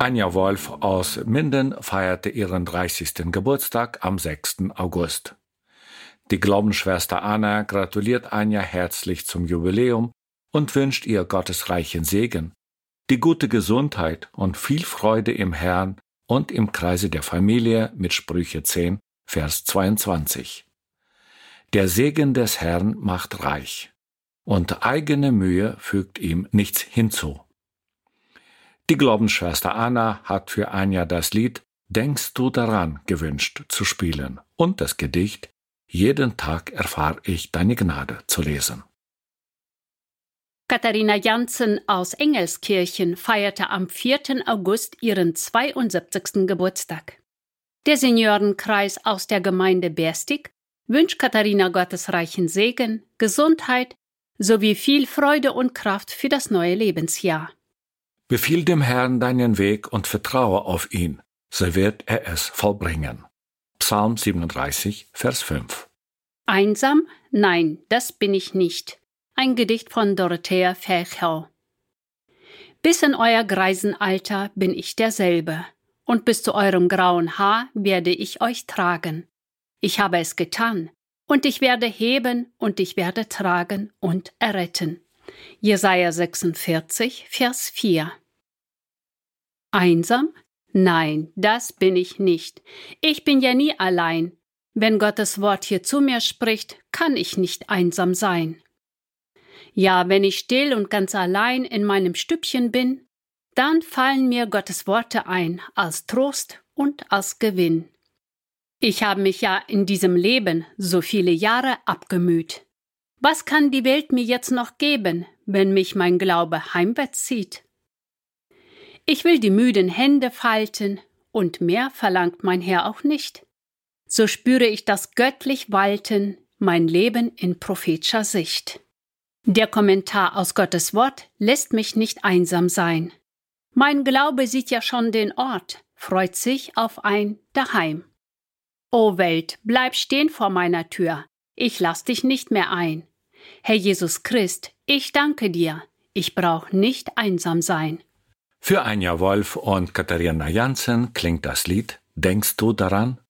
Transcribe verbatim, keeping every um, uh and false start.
Anja Wolf aus Minden feierte ihren dreißigsten Geburtstag am sechsten August. Die Glaubensschwester Anna gratuliert Anja herzlich zum Jubiläum und wünscht ihr Gottes reichen Segen, die gute Gesundheit und viel Freude im Herrn und im Kreise der Familie mit Sprüche zehn, Vers zweiundzwanzig. Der Segen des Herrn macht reich, und eigene Mühe fügt ihm nichts hinzu. Die Glaubensschwester Anna hat für Anja das Lied »Denkst du daran« gewünscht zu spielen und das Gedicht »Jeden Tag erfahr ich deine Gnade« zu lesen. Katharina Janssen aus Engelskirchen feierte am vierten August ihren zweiundsiebzigsten Geburtstag. Der Seniorenkreis aus der Gemeinde Berstig wünscht Katharina Gottes reichen Segen, Gesundheit sowie viel Freude und Kraft für das neue Lebensjahr. Befiehl dem Herrn deinen Weg und vertraue auf ihn, so wird er es vollbringen. Psalm siebenunddreißig, Vers fünf. Einsam? Nein, das bin ich nicht. Ein Gedicht von Dorothea Ferchau. Bis in euer Greisenalter bin ich derselbe, und bis zu eurem grauen Haar werde ich euch tragen. Ich habe es getan, und ich werde heben, und ich werde tragen und erretten. Jesaja sechsundvierzig, Vers vier. Einsam? Nein, das bin ich nicht. Ich bin ja nie allein. Wenn Gottes Wort hier zu mir spricht, kann ich nicht einsam sein. Ja, wenn ich still und ganz allein in meinem Stübchen bin, dann fallen mir Gottes Worte ein als Trost und als Gewinn. Ich habe mich ja in diesem Leben so viele Jahre abgemüht. Was kann die Welt mir jetzt noch geben, wenn mich mein Glaube heimwärts zieht? Ich will die müden Hände falten, und mehr verlangt mein Herr auch nicht. So spüre ich das göttlich Walten, mein Leben in prophetischer Sicht. Der Kommentar aus Gottes Wort lässt mich nicht einsam sein. Mein Glaube sieht ja schon den Ort, freut sich auf ein Daheim. O Welt, bleib stehen vor meiner Tür, ich lass dich nicht mehr ein. Herr Jesus Christ, ich danke dir, ich brauch nicht einsam sein. Für Anja Wolf und Katharina Janssen klingt das Lied »Denkst du daran«